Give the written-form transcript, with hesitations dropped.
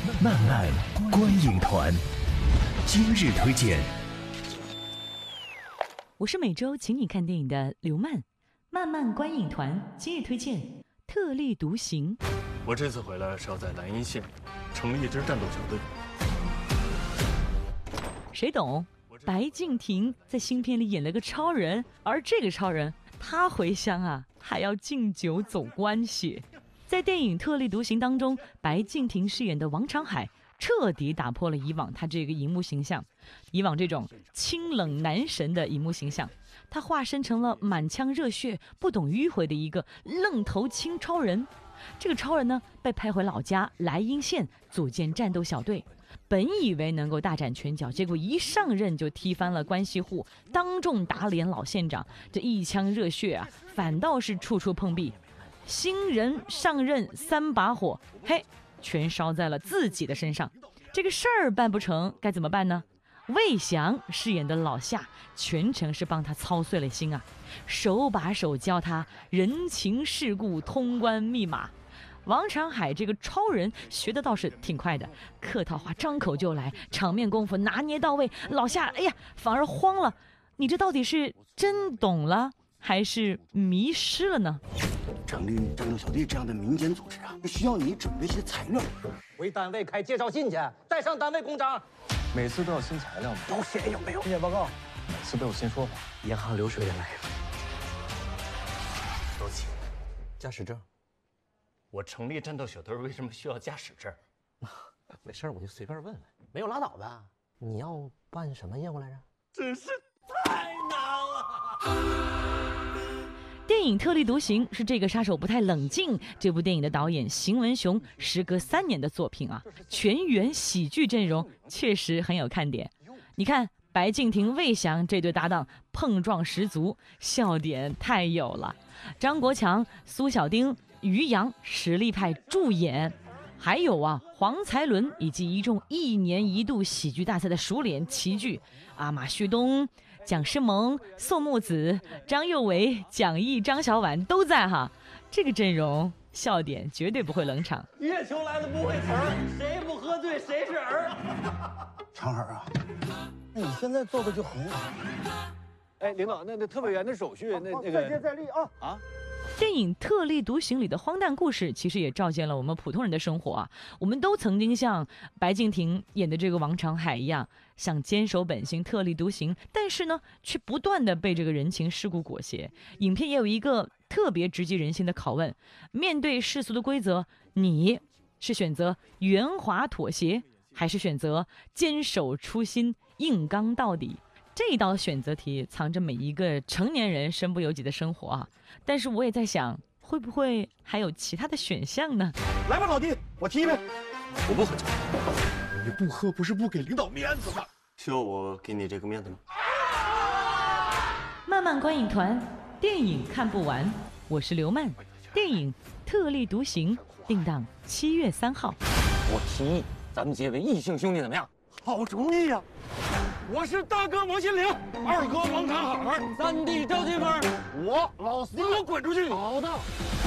漫漫观影团，今日推荐。 我是每周请你看电影的刘漫，漫漫观影团今日推荐《特立独行》。 我这次回来是要在莱茵县成立一支战斗小队。 谁懂？白敬亭在新片里演了个超人，而这个超人他回乡啊，还要敬酒走关系。在电影《特立独行》当中，白敬亭饰演的王长海彻底打破了以往他这个荧幕形象，以往这种清冷男神的荧幕形象，他化身成了满腔热血、不懂迂回的一个愣头青超人。这个超人呢，被派回老家莱茵县组建战斗小队，本以为能够大展拳脚，结果一上任就踢翻了关系户，当众打脸老县长，这一腔热血啊，反倒是处处碰壁。新人上任3把火，嘿，全烧在了自己的身上。这个事儿办不成，该怎么办呢？魏翔饰演的老夏全程是帮他操碎了心啊，手把手教他人情世故、通关密码。王长海这个超人学的倒是挺快的，客套话张口就来，场面功夫拿捏到位。老夏哎呀反而慌了，你这到底是真懂了还是迷失了呢？ 成立战斗小队这样的民间组织啊，需要你准备些材料。 回单位开介绍信去，带上单位公章。 每次都有新材料吗？ 保险有没有？ 体检报告。 每次都有新说法。 银行流水也来。周琦，驾驶证。 我成立战斗小队为什么需要驾驶证？ 没事，我就随便问问。没有拉倒呗。你要办什么业务来着？ 真是太难了。 电影《特立独行》是这个杀手不太冷静这部电影的导演邢文雄时隔3年的作品啊，全员喜剧阵容确实很有看点。你看白敬亭、魏翔这对搭档碰撞十足，笑点太有了。张国强、苏小丁、于洋实力派助演，还有啊黄才伦以及一众1年1度喜剧大赛的熟脸齐聚，马旭东、蒋诗萌、宋木子、张佑维、蒋毅、张小婉都在哈，这个阵容笑点绝对不会冷场。 月球来的不会词儿，谁不喝醉谁是儿。 长海啊，那你现在做的就很好。 哎，领导，那特派员的手续，那个再接再厉啊！啊。 电影《特立独行》里的荒诞故事，其实也照见了我们普通人的生活啊。我们都曾经像白敬亭演的这个王长海一样，想坚守本心、特立独行，但是呢，却不断的被这个人情世故裹挟。影片也有一个特别直击人心的拷问：面对世俗的规则，你是选择圆滑妥协，还是选择坚守初心、硬刚到底？这一道选择题藏着每一个成年人身不由己的生活啊！但是我也在想，会不会还有其他的选项呢？ 来吧，老弟，我提一杯。 我不喝酒。 你不喝不是不给领导面子吗？ 需要我给你这个面子吗？ 漫漫观影团，电影看不完。我是刘漫，电影《特立独行》定档7月3号。 我提议咱们结为异姓兄弟，怎么样？ 好主意呀！ 我是大哥王心凌，二哥王长海，三弟赵金芬， 我老四， 你给我滚出去！ 好的。